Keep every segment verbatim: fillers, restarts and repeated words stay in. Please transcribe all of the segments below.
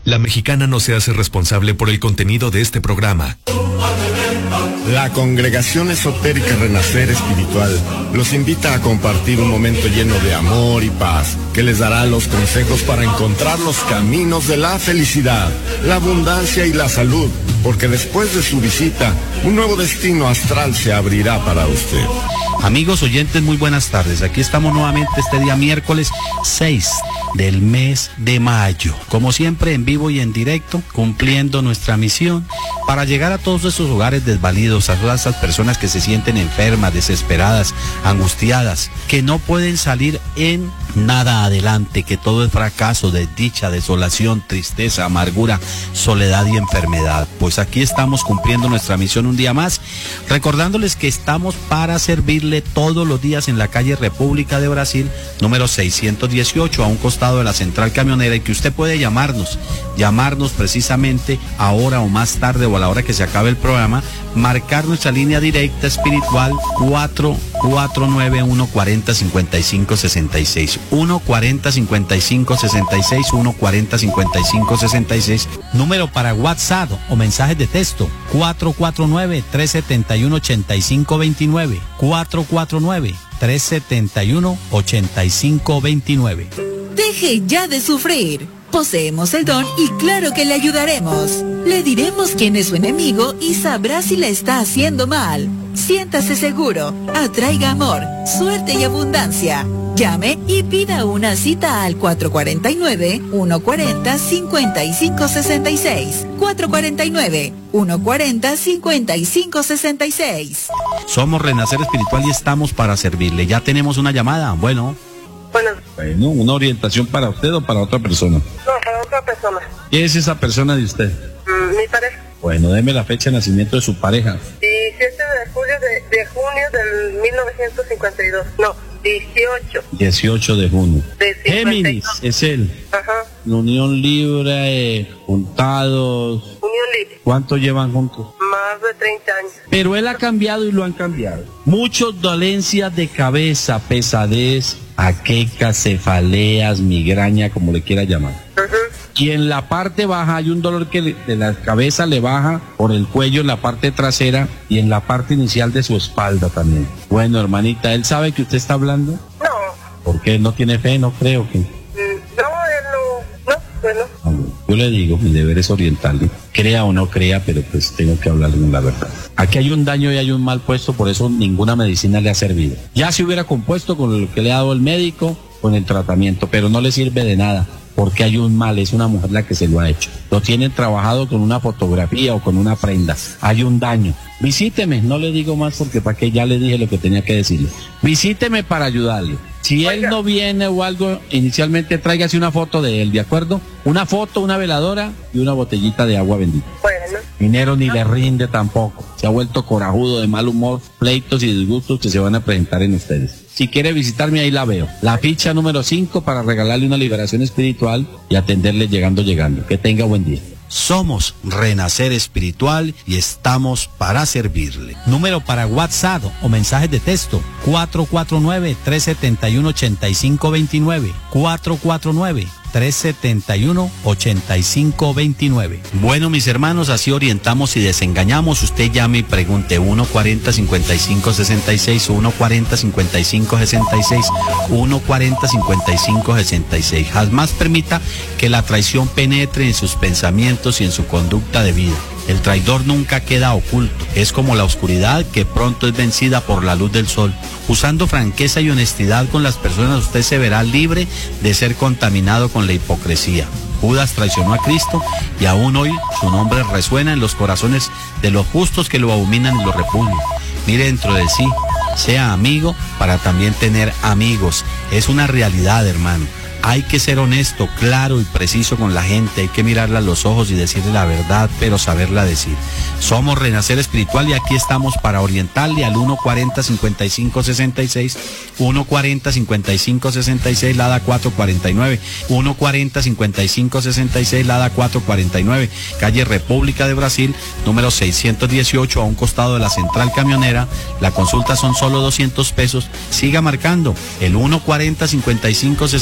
La Mexicana no se hace responsable por el contenido de este programa. La Congregación Esotérica Renacer Espiritual los invita a compartir un momento lleno de amor y paz, que les dará los consejos para encontrar los caminos de la felicidad, la abundancia y la salud, porque después de su visita, un nuevo destino astral se abrirá para usted. Amigos oyentes, muy buenas tardes. Aquí estamos nuevamente este día miércoles seis del mes de mayo. Como siempre, en vivo y en directo, cumpliendo nuestra misión para llegar a todos esos hogares desvalidos, a todas esas personas que se sienten enfermas, desesperadas, angustiadas, que no pueden salir en nada adelante, que todo es fracaso, desdicha, desolación, tristeza, amargura, soledad y enfermedad. Pues aquí estamos cumpliendo nuestra misión un día más, recordándoles que estamos para servirle todos los días en la calle República de Brasil, número seiscientos dieciocho, a un costado de la central camionera, y que usted puede llamarnos, llamarnos precisamente ahora o más tarde o a la hora que se acabe el programa, marcar nuestra línea directa espiritual cuatro cuatro nueve, uno cuatro cero, cinco cinco seis seis, uno cuatro cero, cinco cinco seis seis, uno cuatro cero, cinco cinco seis seis, número para WhatsApp o mensajes de texto cuatro cuatro nueve, tres siete uno, ocho cinco dos nueve, cuatro cuatro nueve, tres siete uno, ocho cinco dos nueve. Deje ya de sufrir. Poseemos el don y claro que le ayudaremos. Le diremos quién es su enemigo y sabrá si le está haciendo mal. Siéntase seguro, atraiga amor, suerte y abundancia. Llame y pida una cita al cuatro cuatro nueve, uno cuatro cero, cinco cinco seis seis. cuatro cuatro nueve, uno cuatro cero, cinco cinco seis seis. Somos Renacer Espiritual y estamos para servirle. Ya tenemos una llamada. Bueno. Bueno. Bueno, ¿una orientación para usted o para otra persona? No, para otra persona. ¿Quién es esa persona de usted? Mm, mi pareja. Bueno, deme la fecha de nacimiento de su pareja. diecisiete de julio de, de junio del mil novecientos cincuenta y dos. No, dieciocho. dieciocho de junio. De Géminis, es él. Ajá. Unión libre, eh, juntados. Unión libre. ¿Cuánto llevan juntos? Más de treinta años. Pero él ha cambiado y lo han cambiado. Muchos dolencias de cabeza, pesadez, jaquecas, cefaleas, migraña, como le quiera llamar. Uh-huh. Y en la parte baja hay un dolor que de la cabeza le baja por el cuello, en la parte trasera y en la parte inicial de su espalda también. Bueno, hermanita, ¿él sabe que usted está hablando? No. ¿Por qué no tiene fe? No creo que... Mm, no, él no. No, bueno. Yo le digo, mi deber es orientarle. Crea o no crea, pero pues tengo que hablarle con la verdad. Aquí hay un daño y hay un mal puesto, por eso ninguna medicina le ha servido. Ya se hubiera compuesto con lo que le ha dado el médico, con el tratamiento, pero no le sirve de nada, porque hay un mal, es una mujer la que se lo ha hecho. Lo tienen trabajado con una fotografía o con una prenda. Hay un daño. Visíteme, no le digo más porque para que ya le dije lo que tenía que decirle. Visíteme para ayudarle. Si él no viene o algo, inicialmente tráigase una foto de él, ¿de acuerdo? Una foto, una veladora y una botellita de agua bendita. Bueno. Dinero ni le rinde tampoco. Se ha vuelto corajudo, de mal humor, pleitos y disgustos que se van a presentar en ustedes. Si quiere visitarme, ahí la veo. La ficha número cinco para regalarle una liberación espiritual y atenderle llegando, llegando. Que tenga buen día. Somos Renacer Espiritual y estamos para servirle. Número para WhatsApp o mensajes de texto cuatro cuatro nueve, tres siete uno, ocho cinco dos nueve, cuatro cuatro nueve, tres siete uno, ocho cinco dos nueve. Bueno, mis hermanos, así orientamos y desengañamos. Usted llame y pregunte uno cuatro cero, cinco cinco seis seis, uno cuatro cero, cinco cinco seis seis, uno cuatro cero, cinco cinco seis seis. Jamás permita que la traición penetre en sus pensamientos y en su conducta de vida. El traidor nunca queda oculto, es como la oscuridad que pronto es vencida por la luz del sol. Usando franqueza y honestidad con las personas, usted se verá libre de ser contaminado con la hipocresía. Judas traicionó a Cristo y aún hoy su nombre resuena en los corazones de los justos que lo abominan y lo repudian. Mire dentro de sí, sea amigo para también tener amigos. Es una realidad, hermano. Hay que ser honesto, claro y preciso con la gente. Hay que mirarla a los ojos y decirle la verdad, pero saberla decir. Somos Renacer Espiritual y aquí estamos para orientarle al uno cuatro cero, cinco cinco seis seis, uno cuatro cero, cinco cinco seis seis, Lada cuatro cuarenta y nueve, uno cuatro cero, cinco cinco seis seis, Lada cuatro cuarenta y nueve, calle República de Brasil, número seiscientos dieciocho, a un costado de la central camionera. La consulta son solo doscientos pesos. Siga marcando el uno cuatro cero, cinco cinco seis seis,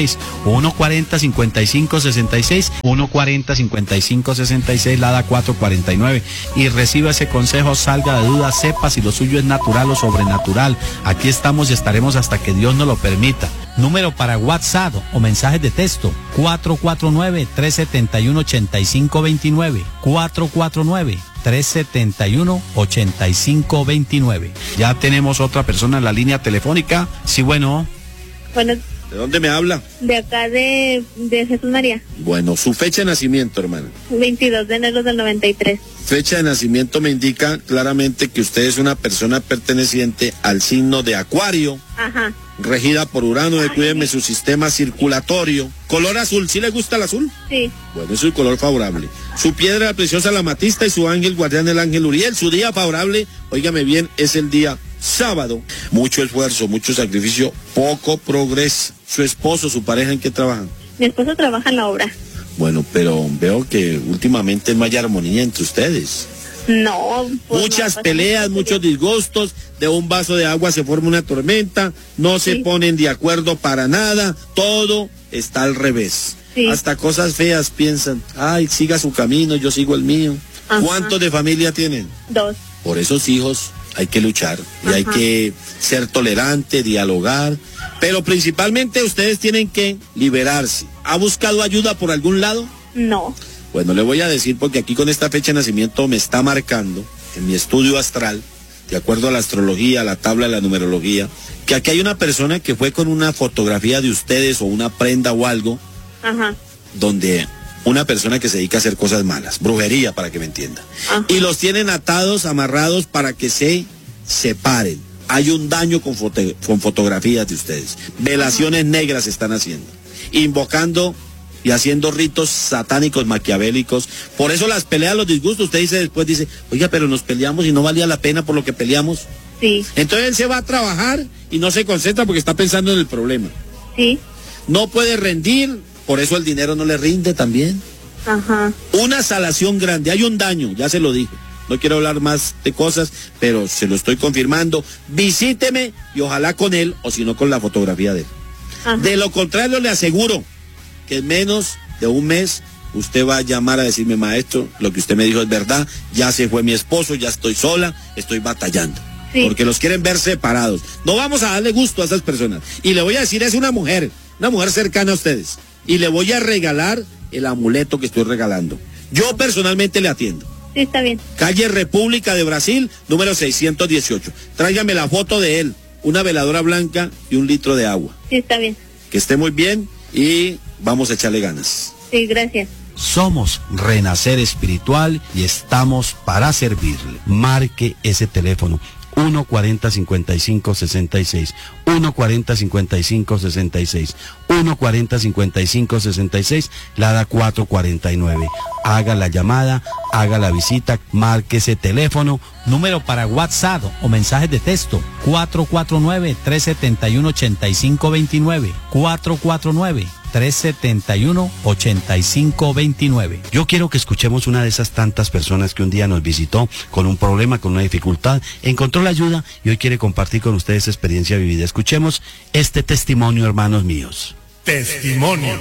seis, uno cuarenta, cincuenta y cinco sesenta y seis, uno cuarenta, cincuenta y cinco sesenta y seis, la da cuatro cuarenta y nueve. Y reciba ese consejo, salga de dudas, sepa si lo suyo es natural o sobrenatural. Aquí estamos y estaremos hasta que Dios nos lo permita. Número para WhatsApp o mensajes de texto, cuatro cuatro nueve, tres siete uno, ocho cinco dos nueve, cuatro cuatro nueve, tres siete uno, ocho cinco dos nueve. Ya tenemos otra persona en la línea telefónica. Sí, bueno. Bueno. ¿De dónde me habla? De acá de, de Jesús María. Bueno, su fecha de nacimiento, hermano. veintidós de enero del noventa y tres. Fecha de nacimiento me indica claramente que usted es una persona perteneciente al signo de Acuario. Ajá. Regida por Urano, de cuídeme su sistema circulatorio. Color azul, ¿sí le gusta el azul? Sí. Bueno, es un color favorable. Su piedra preciosa, la amatista, y su ángel guardián, el ángel Uriel. Su día favorable, óigame bien, es el día sábado. Mucho esfuerzo, mucho sacrificio, poco progreso. Su esposo, su pareja, ¿en qué trabajan? Mi esposo trabaja en la obra. Bueno, pero veo que últimamente no hay armonía entre ustedes. No. Pues Muchas no, peleas, no, muchos disgustos, de un vaso de agua se forma una tormenta, no se sí. ponen de acuerdo para nada, todo está al revés. Sí. Hasta cosas feas piensan, ay, siga su camino, yo sigo el mío. Ajá. ¿Cuántos de familia tienen? Dos. Por esos hijos hay que luchar y Ajá. hay que ser tolerante, dialogar, pero principalmente ustedes tienen que liberarse. ¿Ha buscado ayuda por algún lado? No. Bueno, le voy a decir porque aquí con esta fecha de nacimiento me está marcando en mi estudio astral, de acuerdo a la astrología, a la tabla de la numerología, que aquí hay una persona que fue con una fotografía de ustedes o una prenda o algo, Ajá. donde una persona que se dedica a hacer cosas malas, brujería para que me entienda, Ajá. y los tienen atados, amarrados para que se separen. Hay un daño con, foto, con fotografías de ustedes, velaciones negras están haciendo, invocando y haciendo ritos satánicos maquiavélicos. Por eso las peleas, los disgustos, usted dice después, dice, oiga, pero nos peleamos y no valía la pena por lo que peleamos. Sí. Entonces él se va a trabajar y no se concentra porque está pensando en el problema. Sí. No puede rendir, por eso el dinero no le rinde también. Ajá. Una salación grande, hay un daño, ya se lo dije. No quiero hablar más de cosas, pero se lo estoy confirmando. Visíteme y ojalá con él, o si no con la fotografía de él. Ajá. De lo contrario, le aseguro que en menos de un mes usted va a llamar a decirme, maestro, lo que usted me dijo es verdad, ya se fue mi esposo, ya estoy sola, estoy batallando. Sí. Porque los quieren ver separados. No vamos a darle gusto a esas personas. Y le voy a decir, es una mujer, una mujer cercana a ustedes. Y le voy a regalar el amuleto que estoy regalando. Yo personalmente le atiendo. Sí, está bien. Calle República de Brasil, número seiscientos dieciocho. Tráigame la foto de él, una veladora blanca y un litro de agua. Sí, está bien. Que esté muy bien y vamos a echarle ganas. Sí, gracias. Somos Renacer Espiritual y estamos para servirle. Marque ese teléfono. uno cuarenta, cincuenta y cinco sesenta y seis, uno cuarenta, cincuenta y cinco sesenta y seis, uno cuarenta, cincuenta y cinco sesenta y seis, la da cuatro cuarenta y nueve. Haga la llamada, haga la visita, marque ese teléfono, número para WhatsApp o mensajes de texto, cuatro cuatro nueve, tres siete uno, ocho cinco dos nueve, cuatro cuatro nueve, tres siete uno, ocho cinco dos nueve. Yo quiero que escuchemos una de esas tantas personas que un día nos visitó con un problema, con una dificultad, encontró la ayuda y hoy quiere compartir con ustedes experiencia vivida. Escuchemos este testimonio, hermanos míos. Testimonio.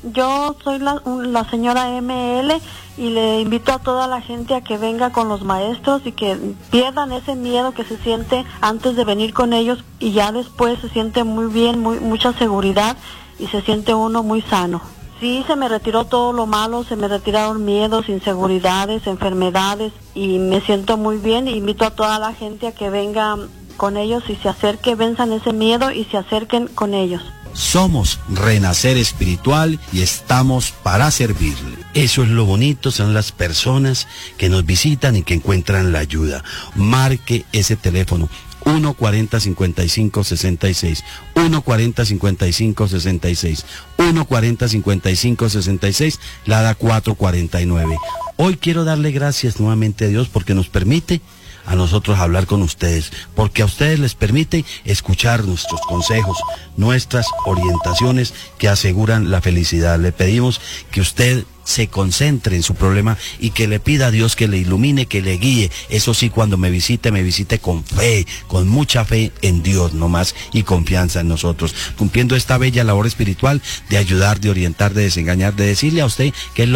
Yo soy la, la señora M L y le invito a toda la gente a que venga con los maestros y que pierdan ese miedo que se siente antes de venir con ellos y ya después se siente muy bien, muy mucha seguridad y se siente uno muy sano. Sí, se me retiró todo lo malo, se me retiraron miedos, inseguridades, enfermedades y me siento muy bien. Invito a toda la gente a que venga con ellos y se acerque, venzan ese miedo y se acerquen con ellos. Somos Renacer Espiritual y estamos para servirle. Eso es lo bonito, son las personas que nos visitan y que encuentran la ayuda. Marque ese teléfono. uno cuarenta, cincuenta y cinco sesenta y seis, uno cuarenta, cincuenta y cinco sesenta y seis, uno cuarenta, cincuenta y cinco sesenta y seis, la da cuatro cuarenta y nueve. Hoy quiero darle gracias nuevamente a Dios porque nos permite a nosotros hablar con ustedes, porque a ustedes les permite escuchar nuestros consejos, nuestras orientaciones que aseguran la felicidad. Le pedimos que usted se concentre en su problema y que le pida a Dios que le ilumine, que le guíe. Eso sí, cuando me visite, me visite con fe, con mucha fe en Dios nomás y confianza en nosotros, cumpliendo esta bella labor espiritual de ayudar, de orientar, de desengañar, de decirle a usted que es lo